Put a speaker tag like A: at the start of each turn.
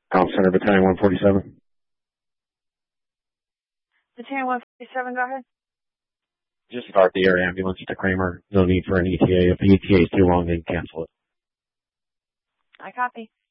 A: Call Center Battalion 147.
B: Battalion 147, go ahead.
A: Just start the air ambulance to Kramer. No need for an ETA. If the ETA is too long, then cancel it.
B: I copy.